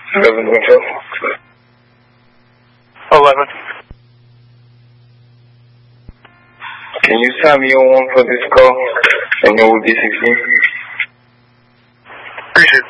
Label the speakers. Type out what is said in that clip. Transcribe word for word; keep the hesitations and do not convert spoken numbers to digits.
Speaker 1: Eleven Winfield.
Speaker 2: Eleven.
Speaker 1: Can you sign me on one for this call? And it will be sixteen.
Speaker 2: Appreciate it.